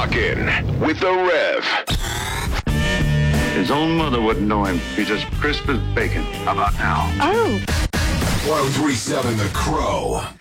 Rockin' with the Rev. His own mother wouldn't know him. He's as crisp as bacon. How about now? Oh. 1037 The Crow.